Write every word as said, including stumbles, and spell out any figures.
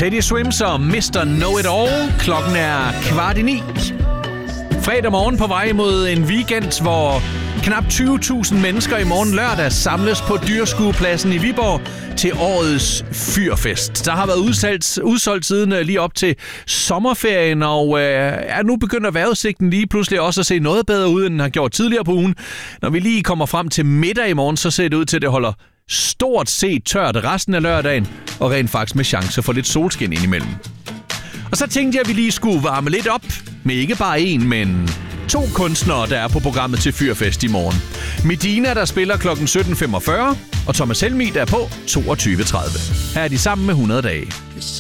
Teddy Swims og mister Know It All. Klokken er kvart i ni. Fredag morgen på vej mod en weekend, hvor knap tyve tusind mennesker i morgen lørdag samles på Dyrskuepladsen i Viborg til årets fyrfest. Der har været udsolgt, udsolgt siden lige op til sommerferien, og øh, er nu begynder vejrudsigten lige pludselig også at se noget bedre ud, end den har gjort tidligere på ugen. Når vi lige kommer frem til middag i morgen, så ser det ud til, at det holder stort set tørt resten af lørdagen, og rent faktisk med chance for lidt solskin indimellem. Og så tænkte jeg, at vi lige skulle varme lidt op med ikke bare én, men to kunstnere, der er på programmet til fyrfest i morgen. Medina, der spiller klokken sytten femogfyrre, og Thomas Helmig, der er på toogtyve tredive. Her er de sammen med hundrede dage.